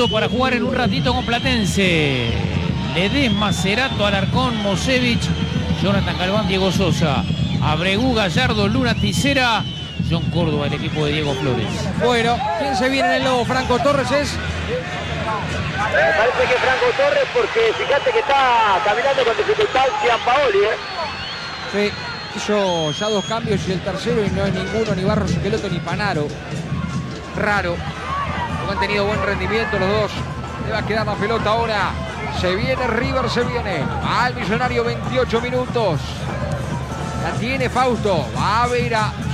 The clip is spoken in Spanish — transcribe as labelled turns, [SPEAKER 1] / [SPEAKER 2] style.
[SPEAKER 1] minutos para jugar en un ratito con Platense. Ledesma, Cerato, Alarcón, Mosevich, Jonathan Galván, Diego Sosa, Abregú, Gallardo, Luna, Ticera, John Córdoba, el equipo de Diego Flores.
[SPEAKER 2] Bueno, ¿quién se viene en el lobo? Franco Torres es.
[SPEAKER 3] Me parece que Franco Torres, porque fíjate que está caminando con dificultad Gianpaoli,
[SPEAKER 2] Sí, hizo ya 2 cambios y el tercero, y no es ninguno, ni Barros Esqueloto ni Panaro. Raro, porque han tenido buen rendimiento los dos. Le va a quedar la pelota ahora. Se viene River, se viene al Millonario, 28 minutos. La tiene Fausto, va a ver a